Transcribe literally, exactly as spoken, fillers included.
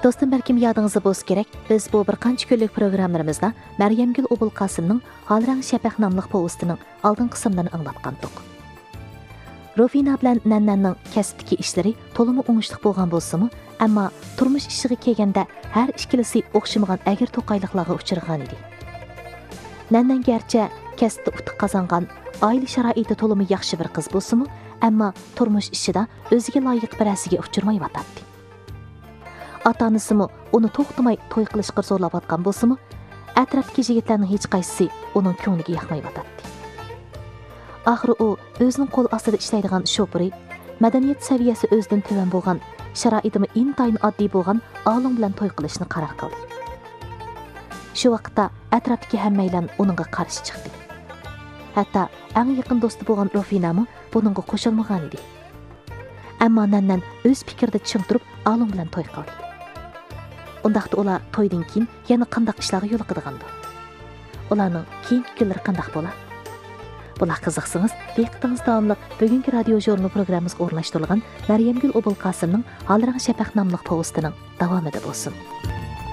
Dostum, balkim yadingizda bo'lsa kerak, biz bu bir qancha kunlik programmamizda Maryamgul Obul Qasimning Halrang Shafaq nomli povestining oldin qismlarini anglatgandik. Rufina bilan Nannanning kasbdagi ishlari to'liq o'ngishli bo'lgan bo'lsa-mu, ammo turmush ishiga kelganda har ikkilisi o'xshamagan agir to'qayliqlarga uchragan edi. Nannan garchi kasbda utuq qozongan, oila sharoiti to'liq yaxshi bir qiz bo'lsa-mu, ammo turmush ishida o'ziga loyiq bir asiga uchirmay yotadi. Ota-onasimi uni to'xtamay to'y qilishga zo'rlayotgan bo'lsa-mu, atrofdagi yigitlarning hech qaysisi uning ko'ngliga yoqmay yotadi. Oxiri u o'zining qo'l ostida ishlaydigan shoferi, madaniyat saviyasi o'zidan tuvan bo'lgan, sharoitimi intayin oddiy bo'lgan olim bilan to'y qilishni qaror qildi. Shu vaqtda atrofdagi hammaylar uningga qarshi chiqdi. Hatto eng yaqin do'sti bo'lgan Rufinami buningga qo'shilmagan edi. Ammo Nannan o'z fikrida ching turib olim bilan to'y qildi. Undaqda ular to'ydan keyin yana qanday ishlarga yo'l qo'ygandir. Ularning keyingi kunlari qanday bo'ladi? Bular qiziqsangiz, diqqatingiz davomli bugungi radio jurnal programmamizga o'rnashtirilgan Maryamgul Obul Qasimning Halrang Shafaq nomli povestining davomida bo'lsin.